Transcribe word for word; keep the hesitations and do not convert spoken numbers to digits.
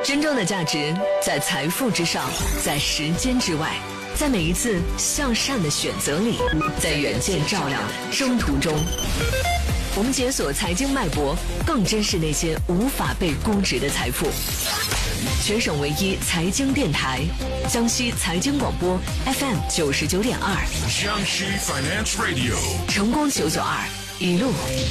真正的价值在财富之上，在时间之外，在每一次向善的选择里，在远见照亮的征途中。我们解锁财经脉搏，更珍视那些无法被估值的财富。全省唯一财经电台，江西财经广播 F M 九十九点二， 江西 Finance Radio， 成功九九二，一路